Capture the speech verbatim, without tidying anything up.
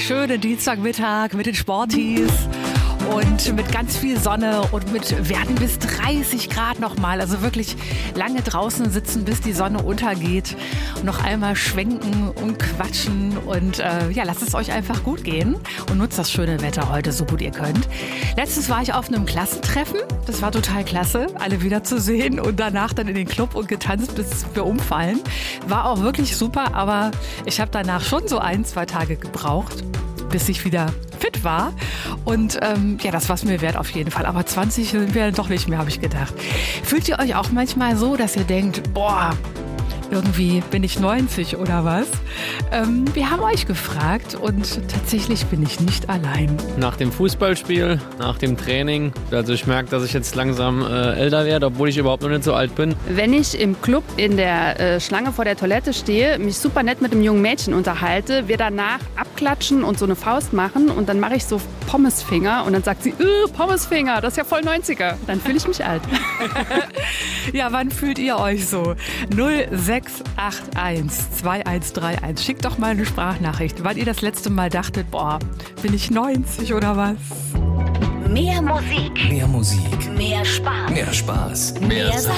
schönen Dienstagmittag mit den Sporties und mit ganz viel Sonne und mit werden bis dreißig Grad nochmal. Also wirklich lange draußen sitzen, bis die Sonne untergeht. Und noch einmal schwenken und quatschen und äh, ja, lasst es euch einfach gut gehen und nutzt das schöne Wetter heute so gut ihr könnt. Letztens war ich auf einem Klassentreffen. Das war total klasse, alle wiederzusehen und danach dann in den Club und getanzt, bis wir umfallen. War auch wirklich super, aber ich habe danach schon so ein, zwei Tage gebraucht, bis ich wieder fit war. Und ähm, ja, das war es mir wert auf jeden Fall. Aber zwanzig sind wir doch nicht mehr, habe ich gedacht. Fühlt ihr euch auch manchmal so, dass ihr denkt, boah, irgendwie bin ich neunzig oder was? Ähm, wir haben euch gefragt und tatsächlich bin ich nicht allein. Nach dem Fußballspiel, nach dem Training, also ich merke, dass ich jetzt langsam äh, älter werde, obwohl ich überhaupt noch nicht so alt bin. Wenn ich im Club in der äh, Schlange vor der Toilette stehe, mich super nett mit einem jungen Mädchen unterhalte, wir danach abklatschen und so eine Faust machen und dann mache ich so Pommesfinger und dann sagt sie, äh, Pommesfinger, das ist ja voll neunziger. Dann fühle ich mich alt. Ja, wann fühlt ihr euch so? null sechs acht eins zwei eins drei eins. Schickt doch mal eine Sprachnachricht, wann ihr das letzte Mal dachtet, boah, bin ich neunzig oder was? Mehr Musik. Mehr Musik. Mehr Spaß. Mehr Spaß. Mehr